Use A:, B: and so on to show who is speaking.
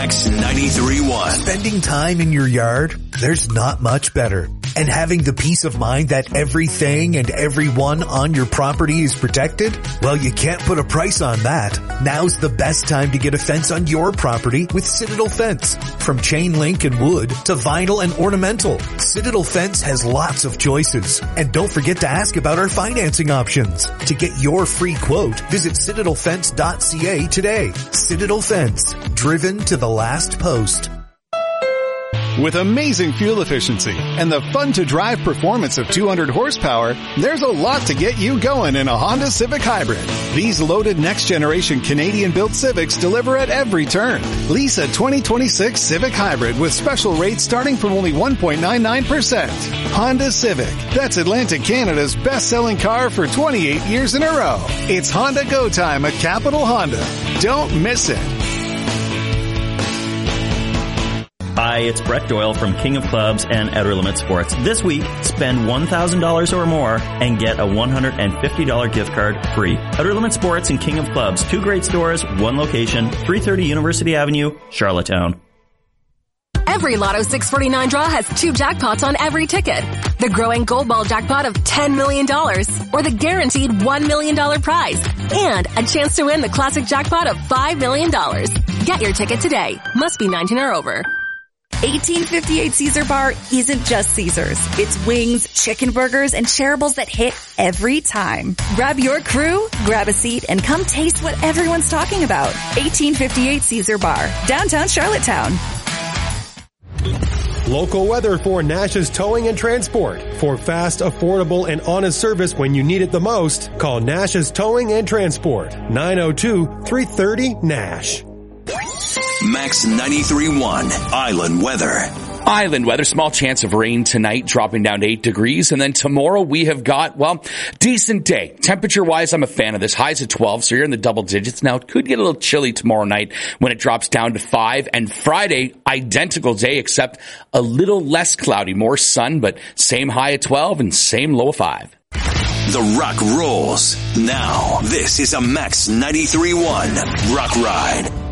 A: Max 93.1.
B: Spending time in your yard, there's not much better. And having the peace of mind that everything and everyone on your property is protected? Well, you can't put a price on that. Now's the best time to get a fence on your property with Citadel Fence. From chain link and wood to vinyl and ornamental, Citadel Fence has lots of choices. And don't forget to ask about our financing options. To get your free quote, visit citadelfence.ca today. Citadel Fence, driven to the last post.
C: With amazing fuel efficiency and the fun-to-drive performance of 200 horsepower, there's a lot to get you going in a Honda Civic Hybrid. These loaded next-generation Canadian-built Civics deliver at every turn. Lease a 2026 Civic Hybrid with special rates starting from only 1.99%. Honda Civic. That's Atlantic Canada's best-selling car for 28 years in a row. It's Honda Go Time at Capital Honda. Don't miss it.
D: Hi, it's Brett Doyle from King of Clubs and Outer Limits Sports. This week, spend $1,000 or more and get a $150 gift card free. Outer Limits Sports and King of Clubs, 2 great stores, 1 location, 330 University Avenue, Charlottetown.
E: Every Lotto 649 draw has 2 jackpots on every ticket. The growing Gold Ball jackpot of $10 million or the guaranteed $1 million prize. And a chance to win the classic jackpot of $5 million. Get your ticket today. Must be 19 or over.
F: 1858 Caesar Bar isn't just Caesars. It's wings, chicken burgers, and shareables that hit every time. Grab your crew, grab a seat, and come taste what everyone's talking about. 1858 Caesar Bar, downtown Charlottetown.
G: Local weather for Nash's Towing and Transport. For fast, affordable, and honest service when you need it the most, call Nash's Towing and Transport. 902-330-NASH.
A: Max 93.1 Island Weather.
H: Island weather, small chance of rain tonight, dropping down to 8 degrees. And then tomorrow we have got, well, decent day. Temperature-wise, I'm a fan of this. Highs at 12, so you're in the double digits. Now, it could get a little chilly tomorrow night when it drops down to 5. And Friday, identical day, except a little less cloudy, more sun, but same high at 12 and same low of 5.
A: The Rock rolls. Now, this is a Max 93.1 Rock Ride.